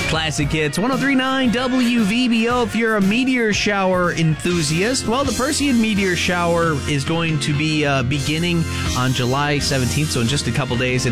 Classic Hits, 103.9 WVBO. If you're a meteor shower enthusiast, well, the Perseid meteor shower is going to be beginning on July 17th, so in just a couple days.